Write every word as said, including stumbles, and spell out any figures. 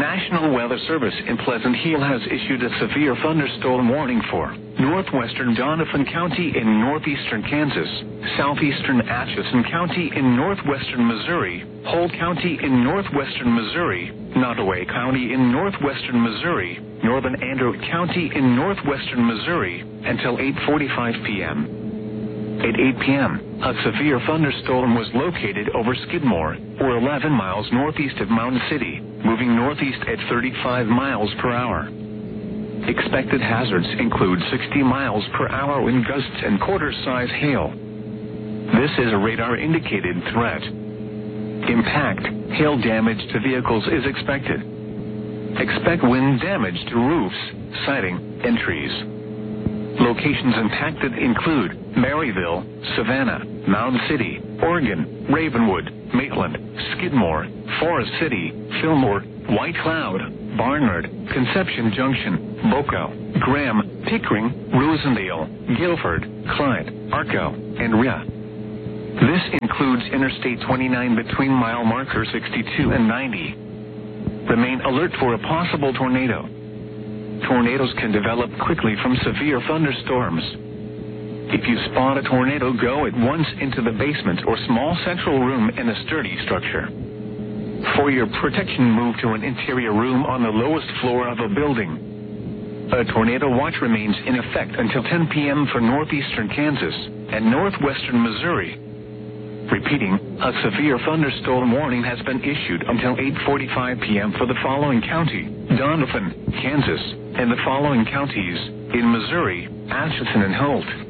National Weather Service in Pleasant Hill has issued a severe thunderstorm warning for northwestern Doniphan County in northeastern Kansas, southeastern Atchison County in northwestern Missouri, Holt County in northwestern Missouri, Nottoway County in northwestern Missouri, northern Andrew County in northwestern Missouri, until eight forty-five p.m. At eight p.m., a severe thunderstorm was located over Skidmore, or eleven miles northeast of Mountain City, moving northeast at thirty-five miles per hour. Expected hazards include sixty miles per hour wind gusts and quarter-size hail. This is a radar-indicated threat. Impact, hail damage to vehicles is expected. Expect wind damage to roofs, siding, and trees. Locations impacted include Maryville, Savannah, Mountain City, Oregon, Ravenwood, Maitland, Skidmore, Forest City, Fillmore, White Cloud, Barnard, Conception Junction, Boca, Graham, Pickering, Rosendale, Guilford, Clyde, Arco, and Rhea. This includes Interstate twenty-nine between mile marker sixty-two and ninety. Remain alert for a possible tornado. Tornadoes can develop quickly from severe thunderstorms. If you spot a tornado, go at once into the basement or small central room in a sturdy structure. For your protection, move to an interior room on the lowest floor of a building. A tornado watch remains in effect until ten p.m. for northeastern Kansas and northwestern Missouri. Repeating, a severe thunderstorm warning has been issued until eight forty-five p.m. for the following county: Doniphan, Kansas, and the following counties in Missouri: Atchison and Holt.